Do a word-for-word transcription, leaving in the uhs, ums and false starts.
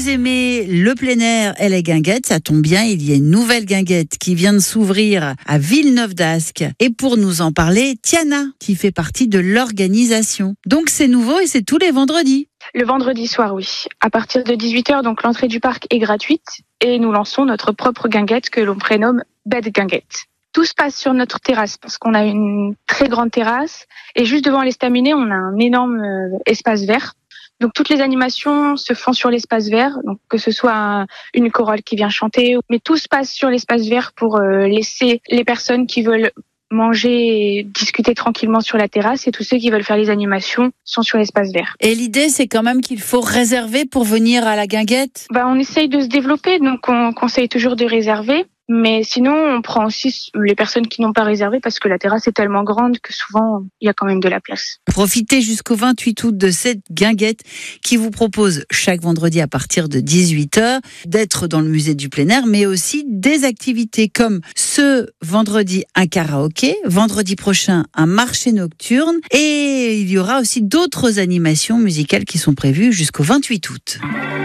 aimez le plein air et les guinguettes, ça tombe bien, il y a une nouvelle guinguette qui vient de s'ouvrir à Villeneuve-d'Ascq. Et pour nous en parler, Tiana, qui fait partie de l'organisation. Donc c'est nouveau et c'est tous les vendredis. Le vendredi soir, oui. À partir de dix-huit heures, donc l'entrée du parc est gratuite et nous lançons notre propre guinguette que l'on prénomme Bed Guinguette. Tout se passe sur notre terrasse parce qu'on a une très grande terrasse et juste devant l'estaminet, on a un énorme euh, espace vert. Donc toutes les animations se font sur l'espace vert, donc que ce soit un, une chorale qui vient chanter, mais tout se passe sur l'espace vert pour euh, laisser les personnes qui veulent manger et discuter tranquillement sur la terrasse et tous ceux qui veulent faire les animations sont sur l'espace vert. Et l'idée, c'est quand même qu'il faut réserver pour venir à la guinguette ? Bah, on essaye de se développer, donc on conseille toujours de réserver. Mais sinon, on prend aussi les personnes qui n'ont pas réservé parce que la terrasse est tellement grande que souvent, il y a quand même de la place. Profitez jusqu'au vingt-huit août de cette guinguette qui vous propose chaque vendredi à partir de dix-huit heures d'être dans le musée du plein air, mais aussi des activités comme ce vendredi un karaoké, vendredi prochain un marché nocturne et il y aura aussi d'autres animations musicales qui sont prévues jusqu'au vingt-huit août.